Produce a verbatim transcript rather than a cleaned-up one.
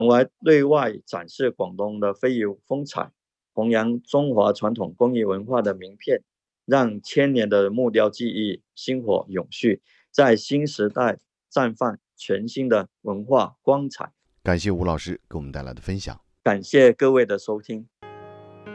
来对外展示广东的非遗风采，弘扬中华传统工艺文化的名片，让千年的木雕技艺薪火永续，在新时代绽放全新的文化光彩。 感谢吴老师给我们带来的分享。 感谢各位的收听。